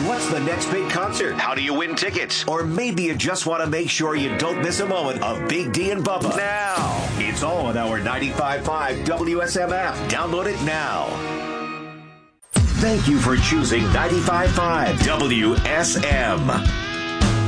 What's the next big concert? How do you win tickets? Or maybe you just want to make sure you don't miss a moment of Big D and Bubba. Now. It's all on our 95.5 WSM app. Download it now. Thank you for choosing 95.5 WSM.